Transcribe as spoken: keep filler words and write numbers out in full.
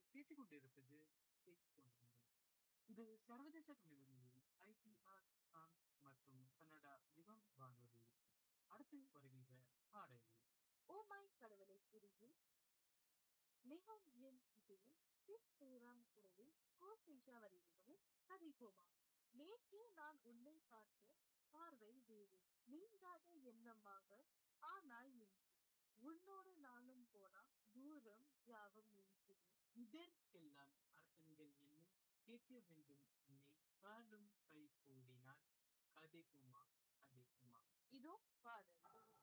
கேட்டுக்கொண்டிருப்பது பேசிக்கொண்டிருந்தோம். இது சர்வதேச தமிழ் வானொலி ஐடிஆர் பிரான்ஸ் மற்றும் கனடா யுகம் வானொலி. அடுத்து வருகின்ற பாடல் ஓமாய் கடவுளை குருவில் மிகவும் என் இசையில் ஸ்ரீராம் குருவில் கோசேஷா வரிகளும் கவிப்போமா. நேற்று நான் உன்னை பார்த்த பார்வை வேறு, நீங்காத எண்ணமாக ஆனாய் என்று. உன்னோடு நானும் போனா தூரம் யாவும் நீங்கும். இதற்கெல்லாம் அர்த்தங்கள் என்ன? கேட்க வேண்டும் என்னை காலும் கை கூடினால் கதைக்குமா கதைக்குமா. இதோ பாடல்.